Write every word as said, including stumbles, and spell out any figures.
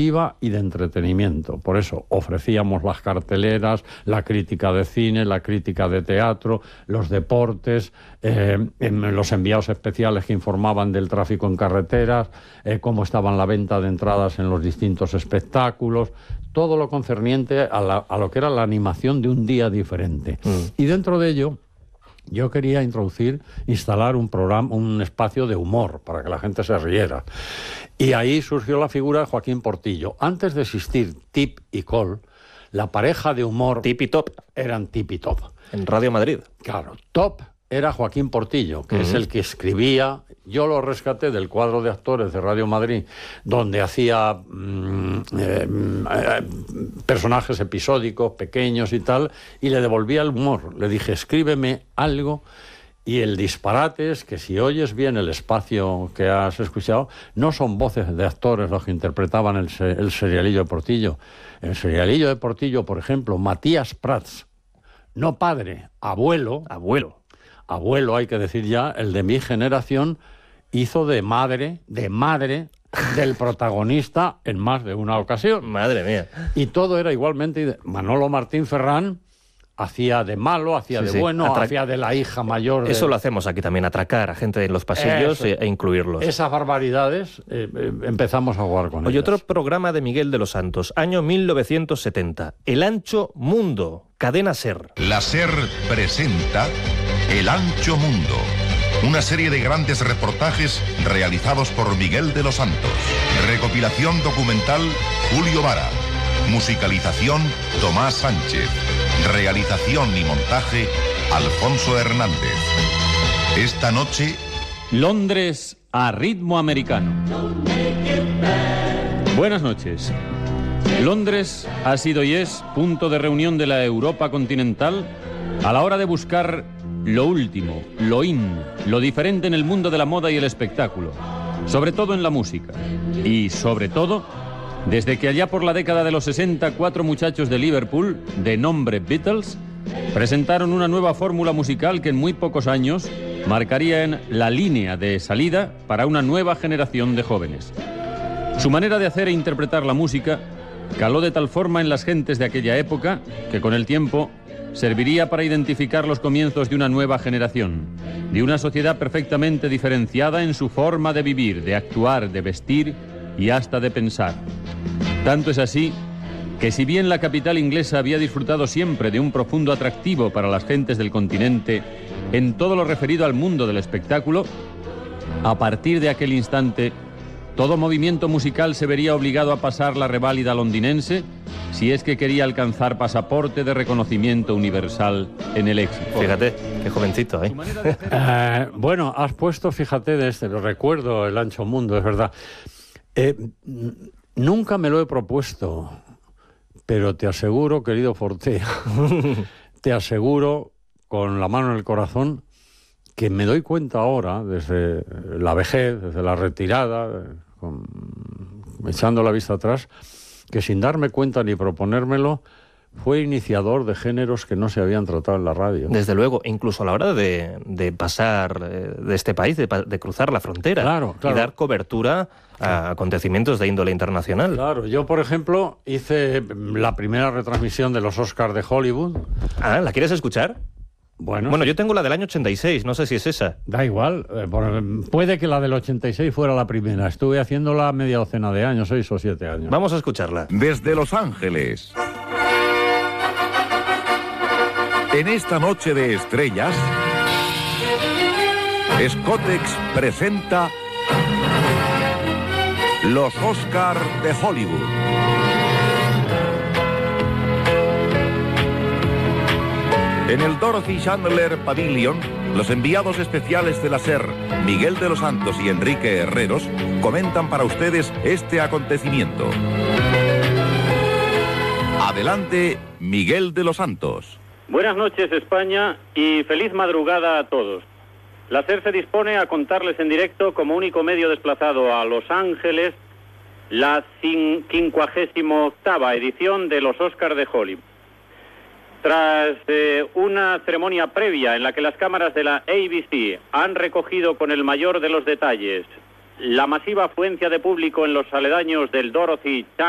informativa y de entretenimiento. Por eso ofrecíamos las carteleras, la crítica de cine, la crítica de teatro, los deportes, eh, los enviados especiales que informaban del tráfico en carreteras, eh, cómo estaban la venta de entradas en los distintos espectáculos, todo lo concerniente a, la, a lo que era la animación de un día diferente. Mm. Y dentro de ello, yo quería introducir, instalar un programa, un espacio de humor para que la gente se riera. Y ahí surgió la figura de Joaquín Portillo. Antes de existir Tip y Col, la pareja de humor... Tip y Top. Eran Tip y Top. En Radio Madrid. Claro, Top era Joaquín Portillo, que uh-huh. es el que escribía. Yo lo rescaté del cuadro de actores de Radio Madrid, donde hacía mmm, eh, eh, personajes episódicos, pequeños y tal, y le devolvía el humor. Le dije, escríbeme algo, y el disparate es que si oyes bien el espacio que has escuchado, no son voces de actores los que interpretaban el, el serialillo de Portillo. El serialillo de Portillo, por ejemplo, Matías Prats, no padre, abuelo... Abuelo. Abuelo, hay que decir ya, el de mi generación, hizo de madre, de madre del protagonista en más de una ocasión. Madre mía. Y todo era igualmente... Manolo Martín Ferrán hacía de malo, hacía sí, de sí. bueno, Atra... hacía de la hija mayor... Eso de... lo hacemos aquí también, atracar a gente en los pasillos e, e incluirlos. Esas barbaridades eh, eh, empezamos a jugar con Oye, ellas. Otro programa de Miguel de los Santos, año mil novecientos setenta, El Ancho Mundo, Cadena SER. La SER presenta El Ancho Mundo, una serie de grandes reportajes realizados por Miguel de los Santos. Recopilación documental Julio Vara. Musicalización Tomás Sánchez. Realización y montaje Alfonso Hernández. Esta noche, Londres a ritmo americano. Buenas noches. Londres ha sido y es punto de reunión de la Europa continental a la hora de buscar lo último, lo in, lo diferente en el mundo de la moda y el espectáculo, sobre todo en la música. Y sobre todo, desde que allá por la década de los sesenta, cuatro muchachos de Liverpool, de nombre Beatles, presentaron una nueva fórmula musical que en muy pocos años marcaría en la línea de salida para una nueva generación de jóvenes. Su manera de hacer e interpretar la música caló de tal forma en las gentes de aquella época que con el tiempo serviría para identificar los comienzos de una nueva generación, de una sociedad perfectamente diferenciada en su forma de vivir, de actuar, de vestir y hasta de pensar. Tanto es así que si bien la capital inglesa había disfrutado siempre de un profundo atractivo para las gentes del continente en todo lo referido al mundo del espectáculo, a partir de aquel instante todo movimiento musical se vería obligado a pasar la reválida londinense si es que quería alcanzar pasaporte de reconocimiento universal en el éxito. Fíjate, qué jovencito, ¿eh? eh bueno, has puesto, fíjate, de este, lo recuerdo, El Ancho Mundo, es verdad. Eh, nunca me lo he propuesto, pero te aseguro, querido Fortea, te aseguro, con la mano en el corazón, que me doy cuenta ahora, desde la vejez, desde la retirada, con, echando la vista atrás, que sin darme cuenta ni proponérmelo, fue iniciador de géneros que no se habían tratado en la radio. Desde luego, incluso a la hora de, de pasar eh, de este país, de, de cruzar la frontera, claro, claro. y dar cobertura a acontecimientos de índole internacional. Claro, yo por ejemplo hice la primera retransmisión de los Oscars de Hollywood. Ah, ¿la quieres escuchar? Bueno, bueno, yo tengo la del año ochenta y seis, no sé si es esa. Da igual, eh, por, puede que la del ochenta y seis fuera la primera. Estuve haciéndola media docena de años, seis o siete años. Vamos a escucharla. Desde Los Ángeles. En esta noche de estrellas, Scottex presenta los Oscars de Hollywood. En el Dorothy Chandler Pavilion, los enviados especiales de la SER, Miguel de los Santos y Enrique Herreros, comentan para ustedes este acontecimiento. Adelante, Miguel de los Santos. Buenas noches, España, y feliz madrugada a todos. La SER se dispone a contarles en directo, como único medio desplazado a Los Ángeles, la quincuagésima octava edición de los Oscars de Hollywood. Tras eh, una ceremonia previa en la que las cámaras de la A B C han recogido con el mayor de los detalles la masiva afluencia de público en los aledaños del Dorothy Chandler